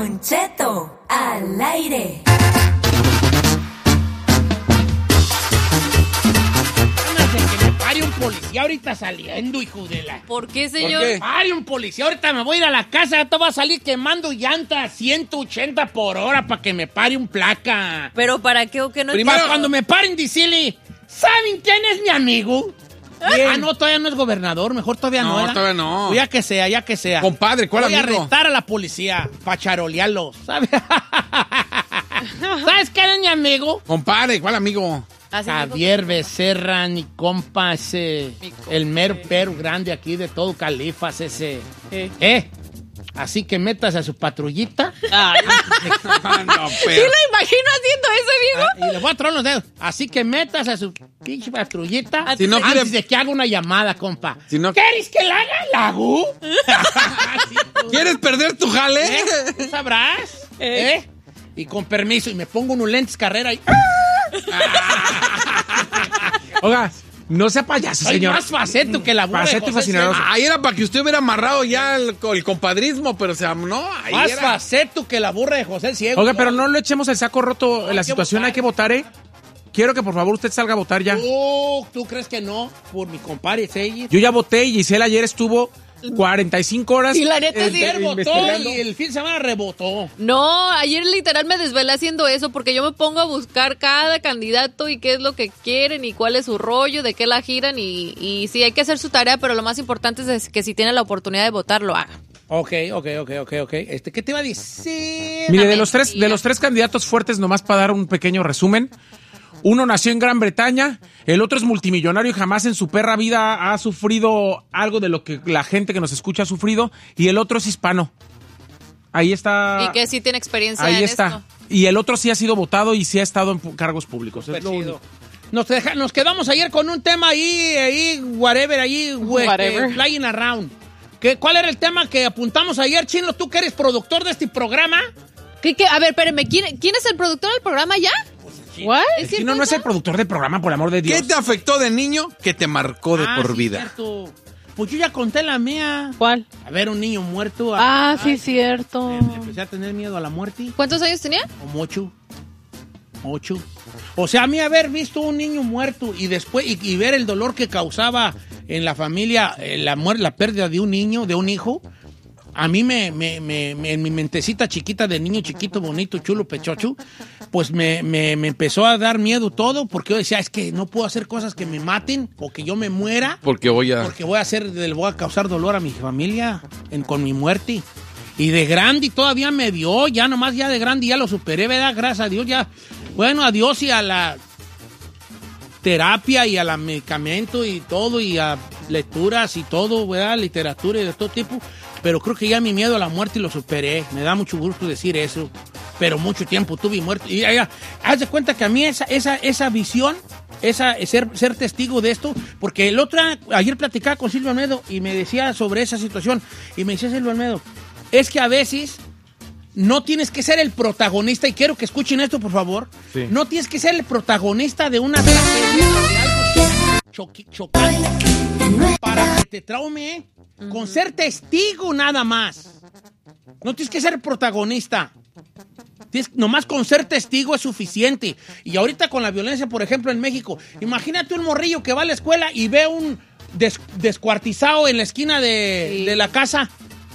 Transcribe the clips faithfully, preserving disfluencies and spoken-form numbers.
Don Cheto al aire. Que me pare un policía ahorita saliendo, hijo de la... ¿Por qué, señor? ¿Por qué? Pare un policía, ahorita me voy a ir a la casa, te va a salir quemando llantas a ciento ochenta por hora para que me pare un placa. ¿Pero para qué o qué no? Primero, cuando me paren, decirle, ¿saben quién es mi amigo? ¿Quién? Ah, no, todavía no es gobernador, mejor todavía no. No, ¿verdad? todavía no. O ya que sea, ya que sea. Compadre, ¿cuál voy amigo? Voy a retar a la policía para charolearlos, ¿sabes? ¿Sabes quién es mi amigo? Compadre, ¿cuál amigo? Javier Becerra, mi compa, ese, el mero pero grande aquí de todo Califas, ese. ¿Eh? ¿Eh? Así que metas a su patrullita. Ay. No, ¿Sí lo imagino haciendo eso, amigo? Ah, y le voy a tronar los dedos. Así que metas a su pinche patrullita. Si no antes quiere- de que haga una llamada, compa. Si no- ¿Quieres que la haga? ¿La hago? Sí, tú. ¿Quieres perder tu jale? ¿Eh? ¿Tú sabrás? Eh. ¿Eh? Y con permiso, y me pongo unos lentes carrera y... Oiga, no sea payaso, Soy señor. más faceto que la burra de Faceto José fascinador. Sierra. Ahí era para que usted hubiera amarrado ya el, el compadrismo, pero o sea, no, ahí Más era. faceto que la burra de José Ciego. Oiga, pero no lo echemos el saco roto en la Hay que situación, votar. hay que votar, ¿eh? Quiero que por favor usted salga a votar ya. Oh, ¿tú crees que no? Por mi compadre Seyes. Yo ya voté y Giselle ayer estuvo cuarenta y cinco horas. Y la neta, eh, sí. eh, Ayer votó investigando. y el fin de semana rebotó. No, ayer literal me desvelé haciendo eso porque yo me pongo a buscar cada candidato y qué es lo que quieren y cuál es su rollo, de qué la giran y, y sí, hay que hacer su tarea, pero lo más importante es que si tiene la oportunidad de votar, lo haga. Ok, ok, ok, ok, ok. Este, ¿qué te iba a decir? Mire, Una de los tres, mentira. de los tres candidatos fuertes, nomás para dar un pequeño resumen. Uno nació en Gran Bretaña, el otro es multimillonario y jamás en su perra vida ha sufrido algo de lo que la gente que nos escucha ha sufrido, y el otro es hispano. Ahí está. Y que sí tiene experiencia Ahí en está. esto. Y el otro sí ha sido votado y sí ha estado en pu- cargos públicos. Es Súper lo chido. único. Nos, deja- nos quedamos ayer con un tema ahí, ahí, whatever, ahí, güey, Whatever. que flying around. ¿Qué, ¿Cuál era el tema que apuntamos ayer, Chino? Tú que eres productor de este programa. ¿Qué, qué? A ver, espérenme, ¿quién, ¿quién es el productor del programa ya? ¿What? El ¿Es Chino cierto no es eso? el productor del programa, por el amor de Dios. ¿Qué te afectó de niño que te marcó de Ah, por sí, vida? cierto. Pues yo ya conté la mía. ¿Cuál? A ver, un niño muerto. Ah, sí, Ay, cierto. le empecé a tener miedo a la muerte. ¿Cuántos años tenía? Como ocho. Ocho. O sea, a mí haber visto un niño muerto y después y, y ver el dolor que causaba en la familia eh, la muerte, la pérdida de un niño, de un hijo, a mí me, me, me, me- en mi mentecita chiquita de niño chiquito, bonito, chulo, pechocho, pues me, me, me empezó a dar miedo todo, porque yo decía, es que no puedo hacer cosas que me maten o que yo me muera, Porque voy a... porque voy a hacer, le voy a causar dolor a mi familia en- con mi muerte. Y de grande todavía me dio, ya nomás ya de grande ya lo superé, ¿verdad? Gracias a Dios ya. Bueno, a Dios y a la terapia y a la medicamento y todo y a lecturas y todo, ¿verdad? Literatura y de todo tipo. Pero creo que ya mi miedo a la muerte lo superé. Me da mucho gusto decir eso. Pero mucho tiempo tuve muerto. Y ya, ya, haz de cuenta que a mí esa, esa, esa visión, esa, ser, ser testigo de esto, porque el otro, ayer platicaba con Silvio Almedo y me decía sobre esa situación. Y me decía Silvio Almedo, es que a veces no tienes que ser el protagonista, y quiero que escuchen esto, por favor. Sí. No tienes que ser el protagonista de una tragedia, de algo choqui- chocante, para que te traume, ¿eh? Con ser testigo nada más. No tienes que ser protagonista. Tienes- nomás con ser testigo es suficiente. Y ahorita con la violencia, por ejemplo, en México, imagínate un morrillo que va a la escuela y ve un des- descuartizado en la esquina de, Sí. de la casa.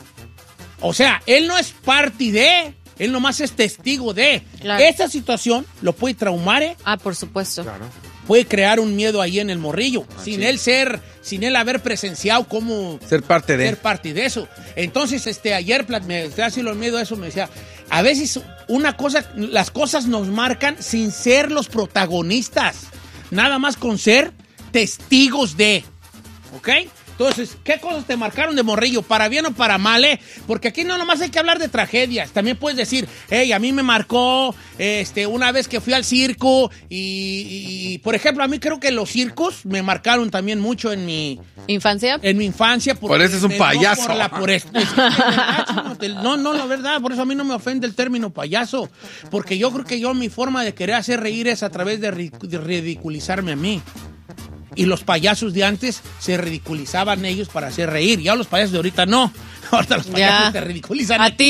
O sea, él no es parte de, él nomás es testigo de. Claro. Esa situación lo puede traumar, ¿eh? Ah, por supuesto. Puede crear un miedo ahí en el morrillo, sin él ser, sin él haber presenciado cómo Ser parte de... ser parte de eso. Entonces, este, ayer plat- me estaba haciendo el miedo a eso, me decía, a veces una cosa, las cosas nos marcan sin ser los protagonistas, nada más con ser testigos de, ¿ok? Entonces, ¿qué cosas te marcaron de morrillo? ¿Para bien o para mal, eh? Porque aquí no nomás hay que hablar de tragedias. También puedes decir, hey, a mí me marcó este, una vez que fui al circo y, y, por ejemplo, a mí creo que los circos me marcaron también mucho en mi, ¿Infancia? en mi infancia. porque Por eso es un me- payaso. No, por la, por esto. Es que, de verdad, chino, te- no, no, la verdad, por eso a mí no me ofende el término payaso. Porque yo creo que yo mi forma de querer hacer reír es a través de, ri- de ridiculizarme a mí. Y los payasos de antes se ridiculizaban ellos para hacer reír. Ya los payasos de ahorita no. Ahorita los payasos Ya. te ridiculizan A ti.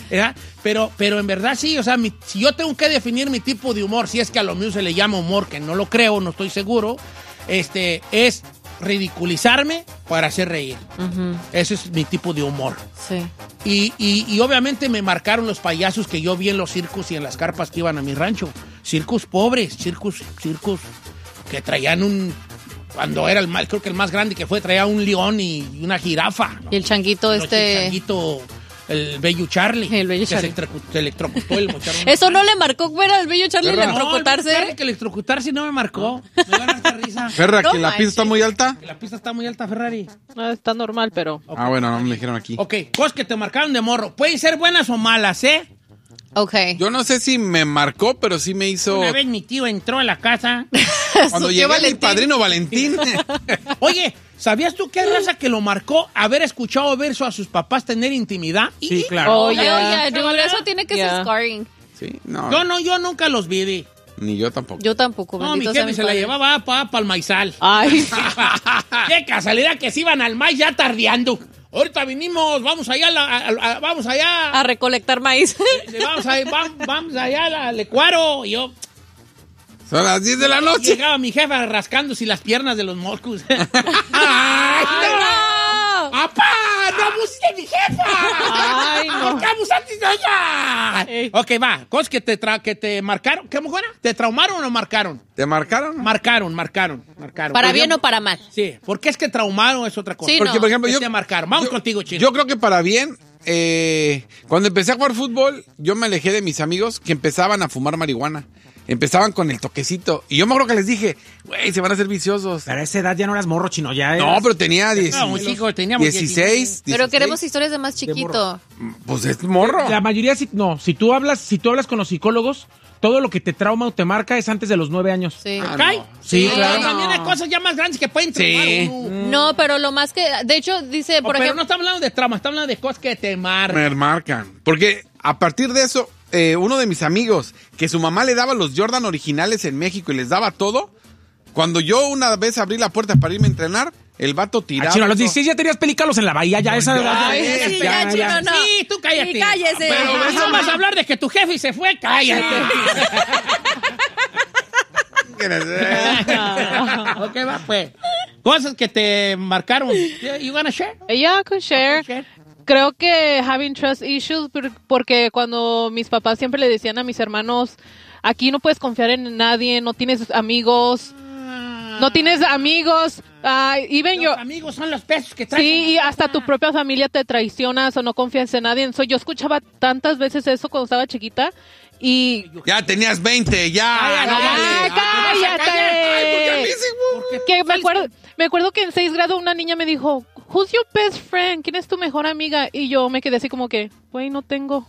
¿verdad? Pero, pero en verdad sí, o sea, mi, si yo tengo que definir mi tipo de humor, si es que a lo mío se le llama humor, que no lo creo, no estoy seguro, este, es ridiculizarme para hacer reír. Uh-huh. Ese es mi tipo de humor. Sí. Y, y, y obviamente me marcaron los payasos que yo vi en los circos y en las carpas que iban a mi rancho. Circos pobres, circos, circos que traían un... Cuando era el más, creo que el más grande que fue, traía un león y una jirafa. Y el changuito no, este... El changuito... El bello Charlie. El bello que Charlie. Se, se electrocutó el mocharon. Eso no le marcó ver al bello Charlie Ferra. electrocutarse. No, el Charlie que electrocutarse no me marcó. Me van a dar risa. Ferra, No que la manches. pista está muy alta. Que la pista está muy alta, Ferrari. No, está normal, pero... Okay. Ah, bueno, no me dijeron aquí. Ok, cosas que te marcaron de morro. Pueden ser buenas o malas, ¿eh? Ok. Yo no sé si me marcó, pero sí me hizo... Una vez mi tío entró a la casa. Cuando Su llegué tío mi Valentín. padrino Valentín. Oye, ¿sabías tú qué raza que lo marcó haber escuchado verso a sus papás tener intimidad? Y- Sí, claro. Oh, Oye, yeah. oye, dude, eso tiene que Yeah. ser scarring. Sí, no, Yo no, yo nunca los vi. di. ni yo tampoco. Yo tampoco, No, mi bendito sea jefe mi se la padre. llevaba para pa el maizal. Ay, Qué casualidad que se iban al maíz ya tardeando. Ahorita vinimos, vamos allá, a la- a- a- vamos allá, A recolectar maíz. eh, vamos, a, vamos, vamos allá al Lecuaro. Y yo Son las diez de la noche. llegaba mi jefe rascándose las piernas de los moscos. ¡Ay, no! ¡No! ¡Apá! ¡No abuses de mi jefa! Ay, no. ¿Por qué abusaste de ella? Ey. Ok, va. Cosas que te, tra que te marcaron. ¿Qué buena? ¿Te traumaron o marcaron? ¿Te marcaron? Marcaron, marcaron, marcaron. ¿Para Por bien ejemplo- o para mal? Sí. ¿Por qué es que traumaron? Es otra cosa. Sí, Porque, no. por ejemplo, ¿Qué yo... te marcaron? Vamos yo- contigo, Chino. Yo creo que para bien, eh, cuando empecé a jugar fútbol, yo me alejé de mis amigos que empezaban a fumar marihuana. Empezaban con el toquecito. Y yo me acuerdo que les dije, güey, se van a hacer viciosos. Pero a esa edad ya no eras morro, chino, ya No, eras- pero tenía diez, No, un hijo, teníamos dieciséis. Pero dieciséis. queremos historias de más chiquito. Pues es morro. La mayoría, sí- no, si tú hablas, si tú hablas con los psicólogos, todo lo que te trauma o te marca es antes de los nueve años. Sí. Ah, ¿Cae? no. Sí, Pero claro. también hay cosas ya más grandes que pueden traumar Sí. a uno. No, pero lo más que... De hecho, dice, Oh, por pero ejemplo... no está hablando de trauma, está hablando de cosas que te marcan. Me marcan. Porque a partir de eso, eh, uno de mis amigos, que su mamá le daba los Jordan originales en México y les daba todo, cuando yo una vez abrí la puerta para irme a entrenar, el vato Ah, tiraba. chino, a los todo. dieciséis ya tenías pelicalos en la bahía, ya esa ya, edad ya- Ay, eh, sí, ya, ya, ya. chino, no. Sí, tú cállate. Sí, cállese. Pero Ajá. eso vas a hablar de que tu jefe se fue, cállate. Ok, va, pues. Cosas que te marcaron. You gonna share? ella could share. Share. Creo que having trust issues, por- porque cuando mis papás siempre le decían a mis hermanos, aquí no puedes confiar en nadie, no tienes amigos, no tienes amigos, uh, even Los your... amigos son los pesos que traen. Sí, y hasta tu propia familia te traicionas o no confías en nadie. So, yo escuchaba tantas veces eso cuando estaba chiquita y... Ya tenías veinte, ya. Ay, no ay, vale. ay, Ah, ¿te vas a callar? Ay, porque a mí sí, güey. Porque Que me acuerdo, me acuerdo que en seis grado una niña me dijo, who's your best friend? ¿Quién es tu mejor amiga? Y yo me quedé así como que, güey, no tengo.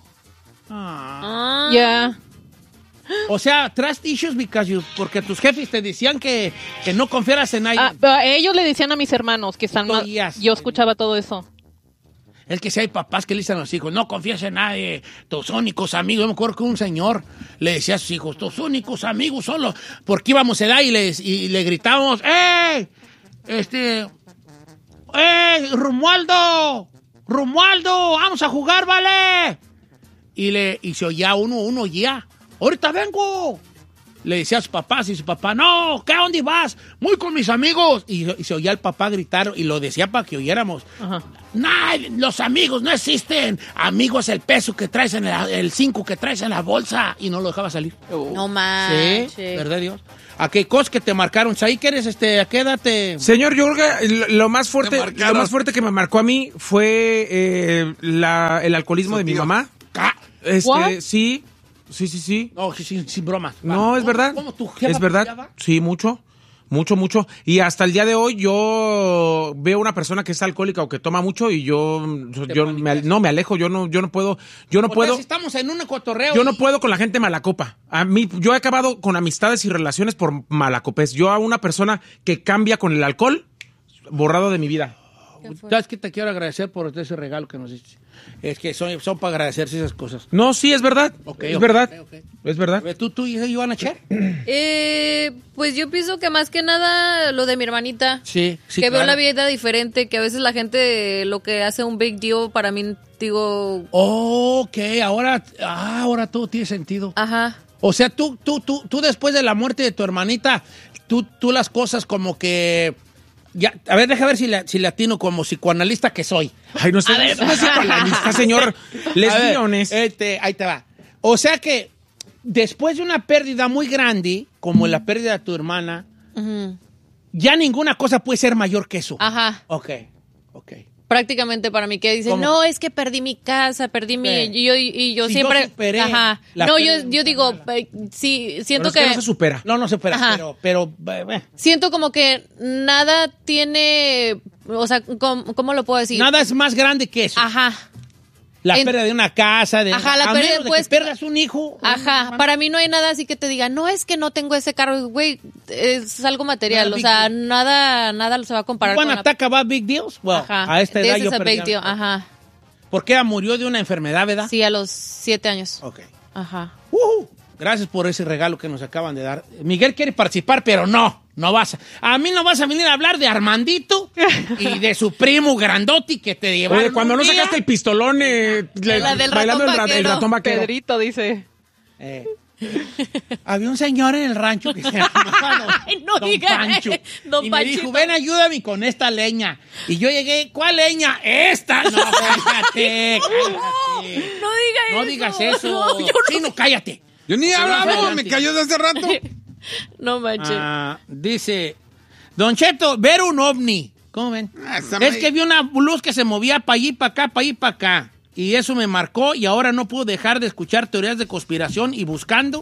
Ah. Ah. Ya. O sea, trust issues because you, porque tus jefes te decían que, que no confiaras en nadie. Ah, pero ellos le decían a mis hermanos que están Tú mal. oías. Yo escuchaba todo eso. Es que si hay papás que le dicen a los hijos, no confíes en nadie, tus únicos amigos. Yo me acuerdo que un señor le decía a sus hijos, tus únicos amigos son los... Porque íbamos a edad y, les, y le gritábamos, ¡eh! Este... ¡eh! ¡Romualdo! ¡Romualdo! ¡Vamos a jugar, vale! Y, le, y se oía uno, uno oía, ¡ahorita vengo! Le decía a sus papás y su papá, no, ¿qué? ¿A dónde vas? Muy con mis amigos. Y, y se oía el papá gritar y lo decía para que oyéramos. Ajá. Nah, los amigos no existen. Amigo es el peso que traes en la, el cinco que traes en la bolsa. Y no lo dejaba salir. No Sí, manches. ¿verdad, Dios? ¿A qué cosas que te marcaron? ¿Ahí que eres, este, a qué edad te...? Señor, yo creo que lo, lo más fuerte, Te marcaron. lo más fuerte que me marcó a mí fue eh, la, el alcoholismo de mi tío. mamá. Ca- Este, What? sí, sí, sí, sí. No, sí, sin, sin bromas. No, es verdad. ¿Cómo tu jefa Es verdad. peleaba? Sí, mucho. Mucho, mucho. Y hasta el día de hoy yo veo una persona que es alcohólica o que toma mucho y yo, yo me, al- no me alejo, yo no, yo no puedo, yo no O sea, puedo, si estamos en un cotorreo. yo no y- puedo con la gente malacopa. A mí, yo he acabado con amistades y relaciones por malacopés. Yo a una persona que cambia con el alcohol, borrado de mi vida. ¿Qué fue? ¿Sabes que te quiero agradecer por ese regalo que nos hiciste? Es que son, son para agradecerse esas cosas. No, sí, es verdad. Ok, es ok, verdad. ok, ok. Es verdad. A ver, ¿Tú, tú y yo van a echar? Eh, pues yo pienso que más que nada lo de mi hermanita. Sí, sí, que veo claro. la vida diferente, que a veces la gente lo que hace un big deal para mí, digo, Ok, ahora, ah, ahora todo tiene sentido. ajá. O sea, tú, tú, tú, tú después de la muerte de tu hermanita, tú, tú las cosas como que... Ya, a ver, deja ver si la, si le atino como psicoanalista que soy. Ay, no sé. No es psicoanalista, señor. Les A ver, guiones. este, ahí te va. O sea que después de una pérdida muy grande, como la pérdida de tu hermana, Ujú. ya ninguna cosa puede ser mayor que eso. Ajá. Ok, ok. Prácticamente para mí, que dicen, ¿Cómo? no, es que perdí mi casa, perdí mi... Sí. Y yo, y yo Si yo siempre... superé ajá. la No, pérdida yo, de yo mi digo, hermana. eh, sí, Pero siento es que que... no se supera. No, no se espera, Ajá. pero, pero, eh, Siento como que nada tiene... O sea, ¿cómo, cómo lo puedo decir? nada es más grande que eso. Ajá. La En- pérdida de una casa, de... Ajá, la a pérdida, menos de pues, que pierdas un hijo. Ajá, para mí no hay nada así que te diga, no es que no tengo ese carro, güey, es algo material, No, o big sea, deal. nada nada se va a comparar ¿One con la... attack about big deals? Well, Ajá, a esta edad this yo is a perdí big a- deal, ajá, Porque ella murió de una enfermedad, ¿verdad? sí, a los siete años, Ok. ajá. Ujú. Gracias por ese regalo que nos acaban de dar. Miguel quiere participar, pero no, no vas a... A mí no vas a venir a hablar de Armandito y de su primo Grandotti que te llevaron. Oye, cuando un no día. sacaste el pistolón, eh, le- La del bailando ratón el, ra- el vaquero. ratón vaquero. Pedrito dice. Eh, había un señor en el rancho que se llamaba Don, Ay, no Don diga, Pancho. Don y me Panchito. dijo, ven, ayúdame con esta leña. Y yo llegué, ¿cuál leña? ¡Esta! No, cállate, cállate. No diga No eso. digas eso. No, yo no, Sí, no, cállate. Yo ni he hablado, adelante. me cayó de hace rato. no manches. Ah, dice, Don Cheto, ver un ovni. ¿Cómo ven? Ah, esa Es ma- que vi una luz que se movía para allí, para acá, para allí, para acá. Y eso me marcó y ahora no puedo dejar de escuchar teorías de conspiración y buscando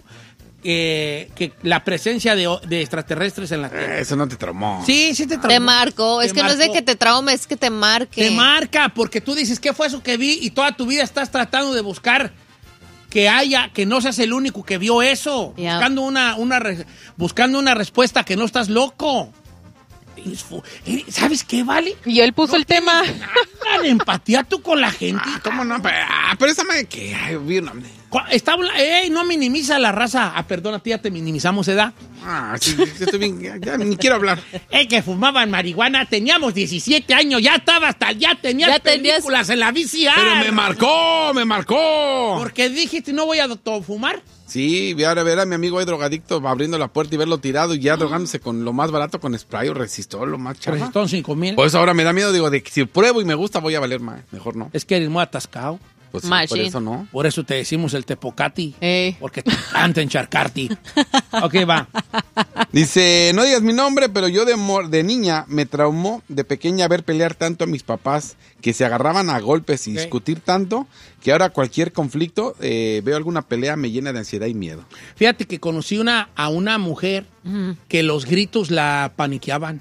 eh, que la presencia de, de extraterrestres en la Tierra. Eso no te traumó. Sí, sí te traumó. Te marco, es Te que no es de marcó. que te traume, es que te marque. Te marca, porque tú dices, ¿qué fue eso que vi? Y toda tu vida estás tratando de buscar que haya, que no seas el único que vio eso. Ya. Buscando una, una, re- buscando una respuesta que no estás loco. Eres fu- eres- ¿Sabes qué, Vale? Y él puso el tema. Nada de empatía tú con la gente. Ah, ¿cómo no? Pero, ah, pero esa madre que... Ay, vi una... Cu- Está, habla- ey, no minimiza la raza. Ah, perdona, tía, te minimizamos, ¿edad? Ah, sí, sí, estoy bien... Ya, ya ni quiero hablar. Eh, que fumaban marihuana, teníamos diecisiete años, ya estaba hasta, ya tenías Ya tenías- películas en la V C R. Pero me marcó, me marcó. Porque dijiste, no voy a to- fumar. Sí, vi ahora ver a mi amigo ahí drogadicto abriendo la puerta y verlo tirado y ya drogándose con lo más barato, con spray o resistol, lo más chafa. Resistón cinco mil. Pues ahora me da miedo, digo, de que si pruebo y me gusta voy a valer más. Mejor no. Es que eres muy atascado. Pues sí, por Machine. eso no. Por eso te decimos el tepocati. Ey. Porque te encanta encharcarte. Ok, va. Dice, no digas mi nombre, pero yo de, mor- de niña me traumó de pequeña ver pelear tanto a mis papás que se agarraban a golpes y Ok. discutir tanto que ahora cualquier conflicto, eh, veo alguna pelea, me llena de ansiedad y miedo. Fíjate que conocí una, a una mujer que los gritos la paniqueaban.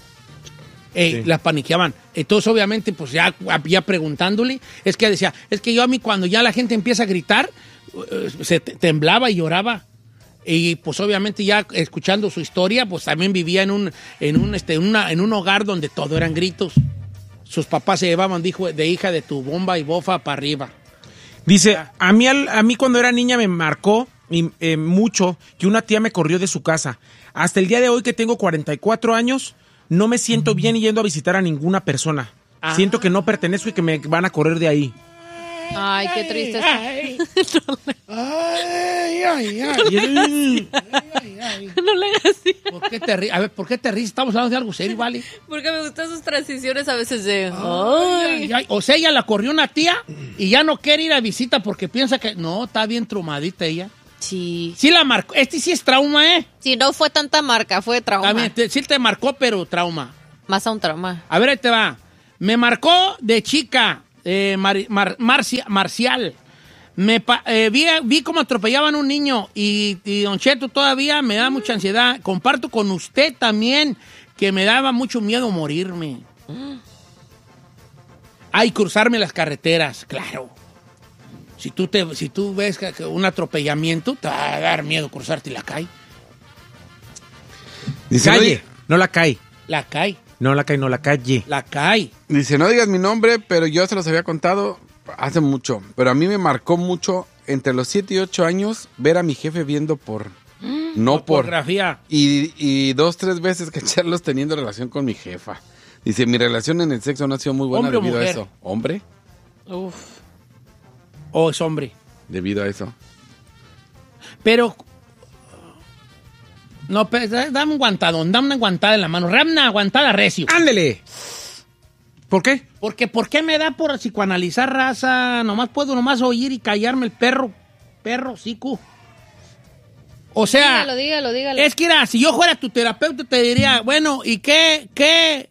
Ey, la paniqueaban. Entonces, obviamente, pues ya, ya preguntándole, es que decía, es que yo a mí cuando ya la gente empieza a gritar, eh, se te- temblaba y lloraba. Y pues obviamente ya escuchando su historia, pues también vivía en un, en un, este, en una, en un hogar donde todo eran gritos. Sus papás se llevaban dijo, de hija de tu bomba y bofa para arriba. Dice, a mí, al- a mí cuando era niña me marcó y, eh, mucho que una tía me corrió de su casa. Hasta el día de hoy que tengo cuarenta y cuatro años, no me siento bien yendo a visitar a ninguna persona. Ah. Siento que no pertenezco y que me van a correr de ahí. Ay, qué triste. Ay, ay, ay, ay. Y él- No le hagas así. ¿Por qué te ríes? A ver, ¿por qué te ríes? Estamos hablando de algo serio, ¿vale? Porque me gustan sus transiciones a veces de... Ay, Ay. ay, ay. O sea, ella la corrió una tía y ya no quiere ir a visita porque piensa que... No, está bien traumadita ella. Sí. Sí la marcó. Este sí es trauma, ¿eh? Sí, no fue tanta marca, fue trauma. Está bien, te- sí te marcó, pero trauma. Más a un trauma. A ver, ahí te va. Me marcó de chica, eh, Mar- Mar- Marcia- Marcial. Me pa- eh, vi, vi cómo atropellaban a un niño y, y Don Cheto todavía me da mucha ansiedad. Comparto con usted también que me daba mucho miedo morirme. Ay, cruzarme las carreteras, claro. Si tú, te, si tú ves que- que un atropellamiento, te va a dar miedo cruzarte la calle. Dice, Calle, "Oye, no la cae. La calle. No la cae, no la calle. La cae. Dice, no digas mi nombre, pero yo se los había contado hace mucho. Pero a mí me marcó mucho entre los siete y ocho años ver a mi jefe viendo por... No por... Pornografía. Y, y dos, tres veces cacharlos teniendo relación con mi jefa. Dice, mi relación en el sexo no ha sido muy buena ¿Hombre o debido a mujer? eso. ¿Hombre? Uf. O es hombre. Debido a eso. Pero... No, pero dame un guantadón, dame una guantada en la mano. Dame una guantada recio. ¡Ándele! ¿Por qué? Porque, ¿por qué me da por psicoanalizar raza? Nomás puedo nomás oír y callarme el perro. Perro, psico. O sea... Dígalo, dígalo, dígalo. Es que, mira, si yo fuera tu terapeuta, te diría, bueno, ¿y qué, qué,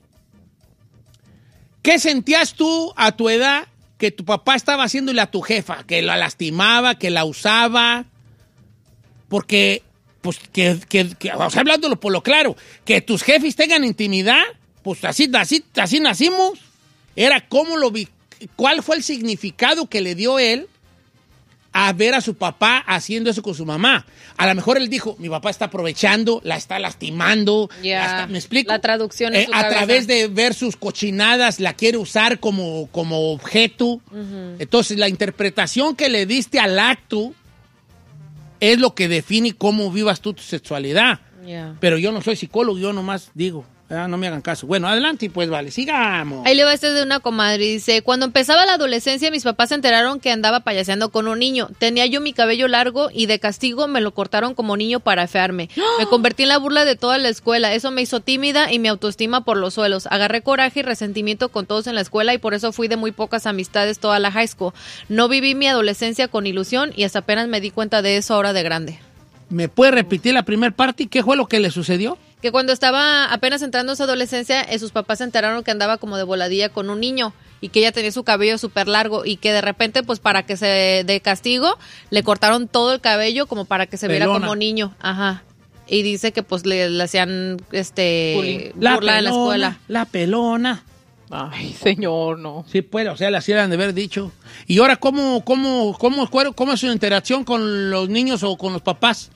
qué sentías tú a tu edad que tu papá estaba haciéndole a tu jefa? Que la lastimaba, que la usaba. Porque, pues, que, que, que o sea, hablándolo por lo claro, que tus jefes tengan intimidad, pues así, así, así nacimos. Era cómo lo vi, cuál fue el significado que le dio él a ver a su papá haciendo eso con su mamá. A lo mejor él dijo, mi papá está aprovechando, la está lastimando. Ya, la está- ¿me explico? la traducción en Eh, su A cabeza. través de ver sus cochinadas, la quiere usar como, como objeto. Entonces, la interpretación que le diste al acto es lo que define cómo vivas tú tu sexualidad. Ya. Pero yo no soy psicólogo, yo nomás digo, ah, no me hagan caso. Bueno, adelante, pues vale, sigamos. Ahí le va este de una comadre. Dice, cuando empezaba la adolescencia, mis papás se enteraron que andaba payaseando con un niño. Tenía yo mi cabello largo y de castigo me lo cortaron como niño para afearme. Me convertí en la burla de toda la escuela. Eso me hizo tímida y mi autoestima por los suelos. Agarré coraje y resentimiento con todos en la escuela y por eso fui de muy pocas amistades toda la high school. No viví mi adolescencia con ilusión y hasta apenas me di cuenta de eso ahora de grande. ¿Me puede repetir la primera parte y qué fue lo que le sucedió? Que cuando estaba apenas entrando a su adolescencia, eh, sus papás se enteraron que andaba como de voladilla con un niño y que ella tenía su cabello súper largo y que de repente, pues para que se de castigo, le cortaron todo el cabello como para que se viera Pelona. como niño. Ajá. Y dice que pues le, le hacían este Bullying. La burla en la escuela. La pelona. Ay, señor, no. Sí, pues, o sea, le hacían de haber dicho. Y ahora, ¿cómo, cómo, cómo, cómo es su interacción con los niños o con los papás?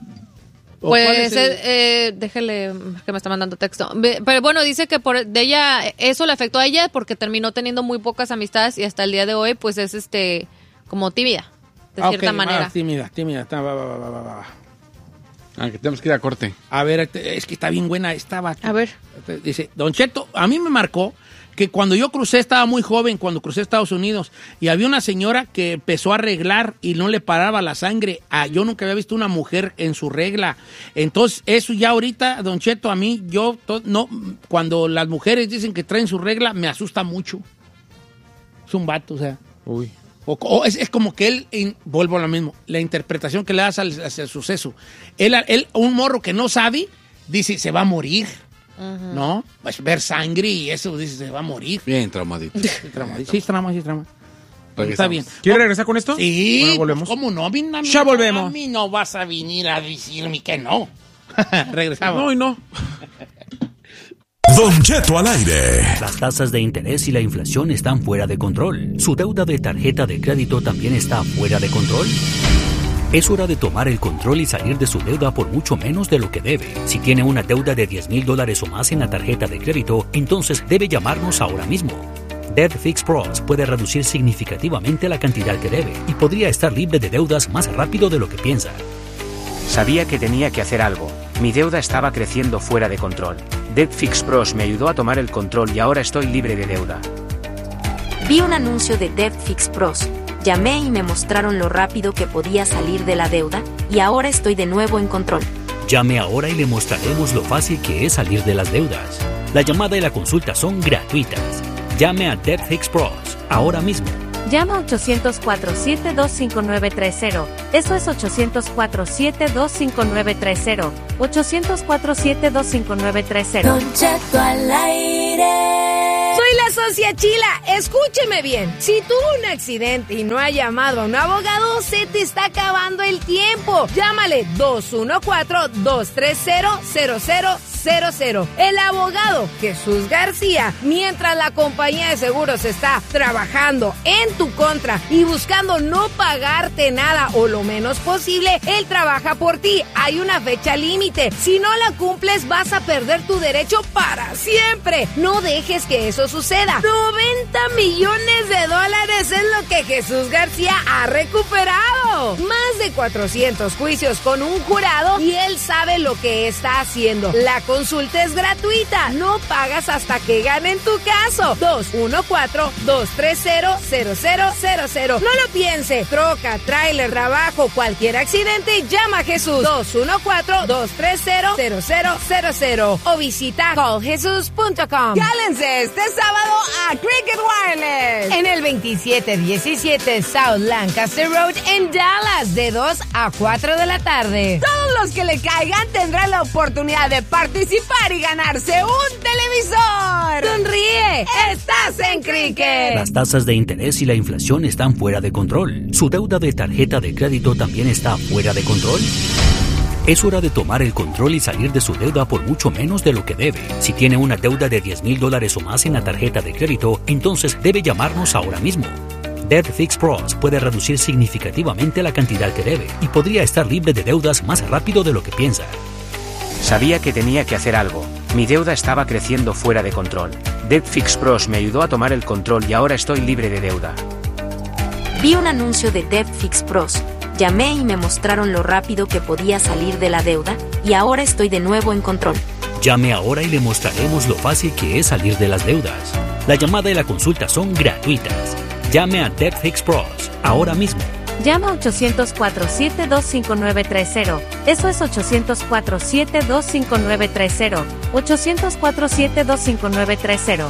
¿O cuál Pues, es el- eh, eh, déjele que me está mandando texto. Ve- Pero bueno, dice que por de ella, eso le afectó a ella porque terminó teniendo muy pocas amistades y hasta el día de hoy, pues es este, como tímida, de Ah, cierta ok, manera. ah, tímida, tímida. está, va, va, va, va, va. Ah, que tenemos que ir a corte. A ver, este, es que está bien buena esta. vato. A ver. Dice, Don Cheto, a mí me marcó que cuando yo crucé, estaba muy joven, cuando crucé a Estados Unidos, y había una señora que empezó a arreglar y no le paraba la sangre. Ah, yo nunca había visto una mujer en su regla. Entonces, eso ya ahorita, Don Cheto, a mí, yo, to- no, cuando las mujeres dicen que traen su regla, me asusta mucho. Es un vato, o sea. Uy. O, o es, es como que él, in- vuelvo a lo mismo, la interpretación que le das al, hacia el suceso. Él, él, un morro que no sabe, dice, se va a morir. ¿No? Pues ver sangre y eso, dice, se va a morir. Bien traumadito. Sí, trama, sí, es trama, sí, es trama. Está bien. ¿Quiere regresar con esto? Sí, Bueno, volvemos. ¿cómo no? A mí- a mí Ya no- volvemos. A mí no vas a venir a decirme que no. Regresamos. No y no. Don Cheto al aire. Las tasas de interés y la inflación están fuera de control. ¿Su deuda de tarjeta de crédito también está fuera de control? Es hora de tomar el control y salir de su deuda por mucho menos de lo que debe. Si tiene una deuda de diez mil dólares o más en la tarjeta de crédito, entonces debe llamarnos ahora mismo. Debt Fix Pros puede reducir significativamente la cantidad que debe y podría estar libre de deudas más rápido de lo que piensa. Sabía que tenía que hacer algo. Mi deuda estaba creciendo fuera de control. Debt Fix Pros me ayudó a tomar el control y ahora estoy libre de deuda. Vi un anuncio de Debt Fix Pros. Llamé y me mostraron lo rápido que podía salir de la deuda y ahora estoy de nuevo en control. Llame ahora y le mostraremos lo fácil que es salir de las deudas. La llamada y la consulta son gratuitas. Llame a Debt Fix Pros ahora mismo. Llama ochocientos cuatro siete dos cinco nueve tres cero. Eso es ochocientos cuatro siete dos cinco nueve tres cero. ochocientos cuatro siete dos cinco nueve tres cero. Don Cheto al aire. Soy la socia Chila, escúcheme bien. Si tuvo un accidente y no ha llamado a un abogado, se te está acabando el tiempo. Llámale dos uno cuatro, dos tres cero, cero cero cero cero. El abogado Jesús García, mientras la compañía de seguros está trabajando en tu contra y buscando no pagarte nada o lo menos posible, él trabaja por ti. Hay una fecha límite. Si no la cumples, vas a perder tu derecho para siempre. No dejes que eso suceda. noventa millones de dólares es lo que Jesús García ha recuperado. Más de cuatrocientos juicios con un jurado y él sabe lo que está haciendo. La consulta es gratuita. No pagas hasta que ganen tu caso. dos uno cuatro, dos tres cero, cero cero cero cero. No lo piense. Troca, tráiler, trabajo, cualquier accidente, llama a Jesús. dos uno cuatro, dos tres cero, cero cero cero cero. O visita call jesus punto com. Jálense este sábado a Cricket Wireless en el veintisiete diecisiete South Lancaster Road en Dallas, de dos a cuatro de la tarde. Todos los que le caigan tendrán la oportunidad de participar y ganarse un televisor. Sonríe, estás en Cricket. Las tasas de interés y la inflación están fuera de control. ¿Su deuda de tarjeta de crédito también está fuera de control? Es hora de tomar el control y salir de su deuda por mucho menos de lo que debe. Si tiene una deuda de diez mil dólares o más en la tarjeta de crédito, entonces debe llamarnos ahora mismo. Debt Fix Pros puede reducir significativamente la cantidad que debe y podría estar libre de deudas más rápido de lo que piensa. Sabía que tenía que hacer algo. Mi deuda estaba creciendo fuera de control. Debt Fix Pros me ayudó a tomar el control y ahora estoy libre de deuda. Vi un anuncio de Debt Fix Pros. Llamé y me mostraron lo rápido que podía salir de la deuda y ahora estoy de nuevo en control. Llame ahora y le mostraremos lo fácil que es salir de las deudas. La llamada y la consulta son gratuitas. Llame a Debt Fix Pros ahora mismo. Llama a ochocientos cuatro, siete dos cinco nueve tres cero. Eso es ochocientos cuatro, siete dos cinco nueve tres cero. ochocientos cuatro, siete dos cinco nueve tres cero.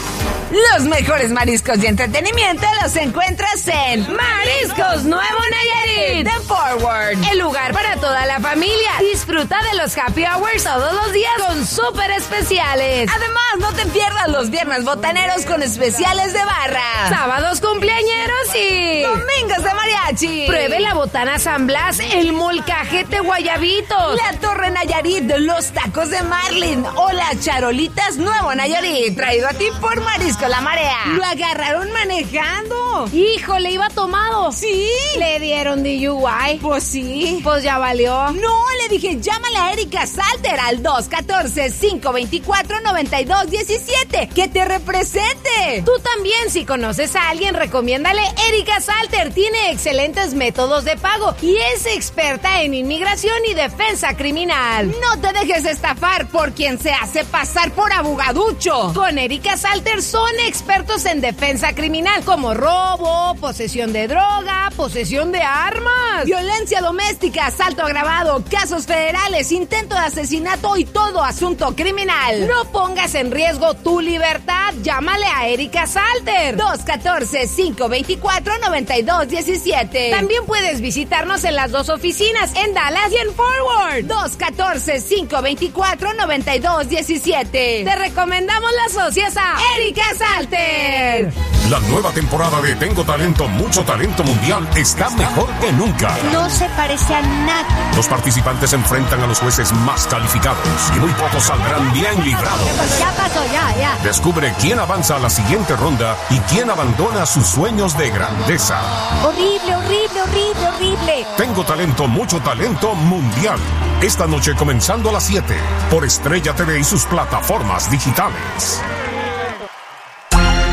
Los mejores mariscos y entretenimiento los encuentras en Mariscos Nuevo Nayarit de Forward, el lugar para toda la familia. Disfruta de los happy hours todos los días con súper especiales. Además, no te pierdas los viernes botaneros con especiales de barra, sábados cumpleañeros y domingos de mariachi. Pruebe la botana San Blas, el molcajete Guayabitos, la Torre Nayarit, los tacos de Marlin o las charolitas Nuevo Nayarit, traído a ti por Marisco La Marea. Lo agarraron manejando. Híjole, iba tomado. Sí. ¿Le dieron D U I? Pues sí. Pues ya valió. No, le dije, llámale a Erika Salter al dos uno cuatro, cinco dos cuatro, nueve dos uno siete. ¡Que te represente! Tú también, si conoces a alguien, recomiéndale Erika Salter. Tiene excelentes métodos de pago y es experta en inmigración y defensa criminal. No te dejes estafar por quien se hace pasar por abogaducho. Con Erika Salter son expertos en defensa criminal, como robo, posesión de droga, posesión de armas, violencia doméstica, asalto agravado, casos federales, intento de asesinato y todo asunto criminal. No pongas en riesgo tu libertad. Llámale a Erika Salter. dos uno cuatro, cinco dos cuatro, nueve dos uno siete. También puedes visitarnos en las dos oficinas, en Dallas y en Forward. dos uno cuatro, cinco dos cuatro, nueve dos uno siete. Te recomendamos las socias a Erika Salter. La nueva temporada de Tengo Talento, Mucho Talento Mundial está mejor que nunca. No se parece a nada. Los participantes se enfrentan a los jueces más calificados y muy pocos saldrán bien librados. Ya pasó, ya, ya. Descubre quién avanza a la siguiente ronda y quién abandona sus sueños de grandeza. Horrible, horrible, horrible, horrible. Tengo Talento, Mucho Talento Mundial. Esta noche comenzando a las siete por Estrella T V y sus plataformas digitales.